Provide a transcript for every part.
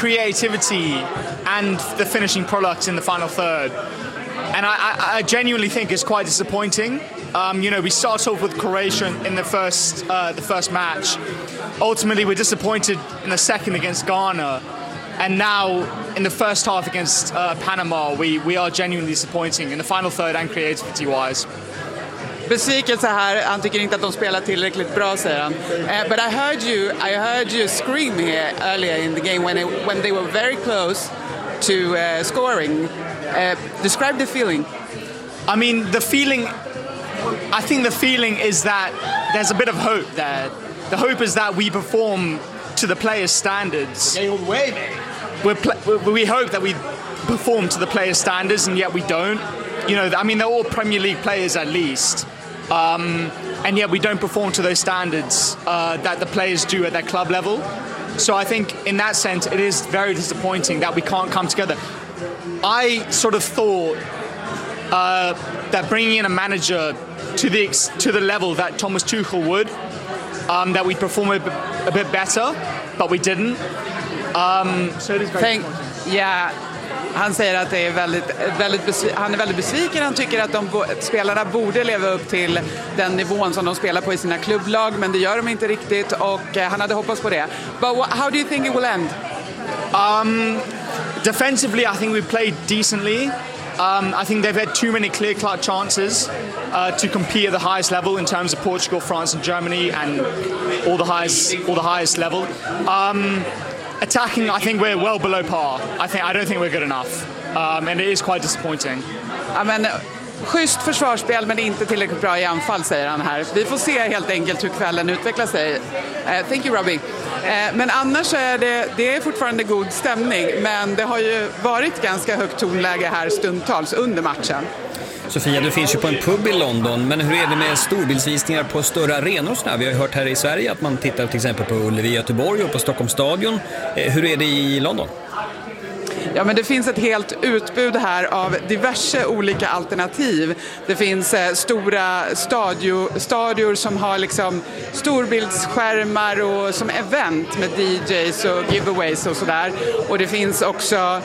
creativity and the finishing product in the final third. And I genuinely think it's quite disappointing. We start off with Croatia in the first match. Ultimately, we're disappointed in the second against Ghana. And now, in the first half against Panama, we are genuinely disappointing in the final third and creativity-wise. Besvikelse här, han tycker inte att de spelar tillräckligt bra, säger han. But I heard you scream here earlier in the game when they were very close to scoring. Describe the feeling. I mean, I think the feeling is that there's a bit of hope there. The hope is that we perform to the players' standards. Getting all the way, mate. We hope that we perform to the players' standards, and yet we don't. They're all Premier League players at least. And yet we don't perform to those standards that the players do at their club level. So I think in that sense it is very disappointing that we can't come together. I sort of thought that bringing in a manager to the level that Thomas Tuchel would, that we'd perform a bit better, but we didn't. So it is very disappointing. Yeah. Han säger att det är han är väldigt besviken. Han tycker att spelarna borde leva upp till den nivån som de spelar på i sina klubblag, men det gör de inte riktigt, och han hade hoppats på det. But how do you think it will end? Defensively, I think we played decently. I think they've had too many clear-cut chances to compete at the highest level in terms of Portugal, France and Germany and all the highest level. Attacking, I think we're well below par. I don't think we're good enough, and it is quite disappointing. Ja, men schysst försvarsspel, men inte tillräckligt bra i anfall, säger han här. Vi får se helt enkelt hur kvällen utvecklar sig. Thank you, Robbie. Men annars är det är fortfarande god stämning, men det har ju varit ganska högt tonläge här stundtals under matchen. Sofia, du finns ju på en pub i London, men hur är det med storbildsvisningar på större arenor? Vi har ju hört här i Sverige att man tittar till exempel på Ullevi i Göteborg och på Stockholms stadion. Hur är det i London? Ja, men det finns ett helt utbud här av diverse olika alternativ. Det finns stora stadior som har liksom storbildsskärmar och som event med DJs och giveaways och sådär. Och det finns också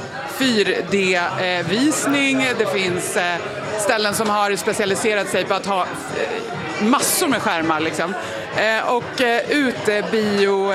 4D-visning. Det finns ställen som har specialiserat sig på att ha massor med skärmar liksom. Och utebio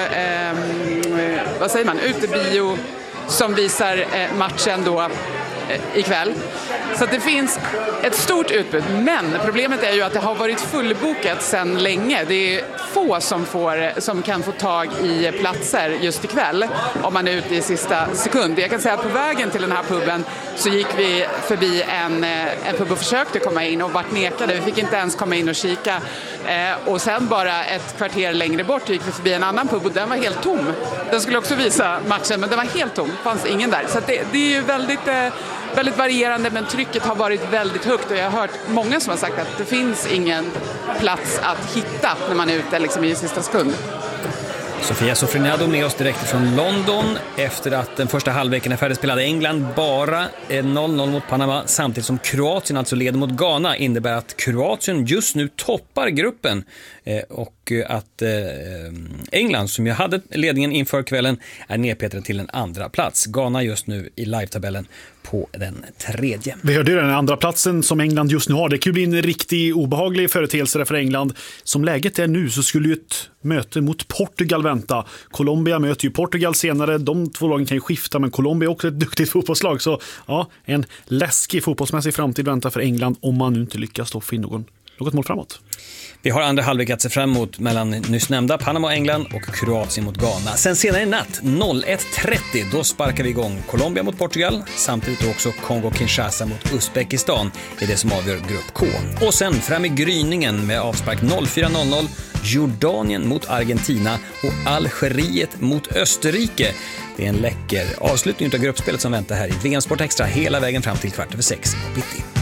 som visar matchen då ikväll. Så att det finns ett stort utbud, men problemet är ju att det har varit fullbokat sedan länge. Det är få som kan få tag i platser just ikväll om man är ute i sista sekund. Jag kan säga att på vägen till den här puben så gick vi förbi en pub och försökte komma in och vart nekade. Vi fick inte ens komma in och kika. Och sen bara ett kvarter längre bort gick vi förbi en annan pub och den var helt tom. Den skulle också visa matchen, men den var helt tom. Det fanns ingen där. Så att det är ju väldigt varierande, men trycket har varit väldigt högt, och jag har hört många som har sagt att det finns ingen plats att hitta när man är ute liksom i sista sekund. Sofia Sofrinado med oss direkt från London efter att den första halvleken är färdigspelad. England bara 0-0 mot Panama, samtidigt som Kroatien alltså leder mot Ghana, innebär att Kroatien just nu toppar gruppen och att England, som ju hade ledningen inför kvällen, är nedpetade till en andra plats. Ghana just nu i live-tabellen på den tredje. Vi hörde ju den andra platsen som England just nu har. Det kan bli en riktigt obehaglig företeelse för England. Som läget är nu så skulle ju ett möte mot Portugal vänta. Colombia möter ju Portugal senare. De två lagen kan ju skifta, men Colombia är också ett duktigt fotbollslag. Så ja, en läskig fotbollsmässig framtid väntar för England om man nu inte lyckas då få in något mål framåt. Vi har andra halvlek att se fram emot mellan nyss nämnda Panama och England och Kroatien mot Ghana. Sen senare i natt 01.30 då sparkar vi igång Colombia mot Portugal, samtidigt också Kongo-Kinshasa mot Uzbekistan är det som avgör grupp K. Och sen fram i gryningen med avspark 04.00 Jordanien mot Argentina och Algeriet mot Österrike. Det är en läcker avslutning av gruppspelet som väntar här i VM Sport Extra hela vägen fram till 5:15 på bitti.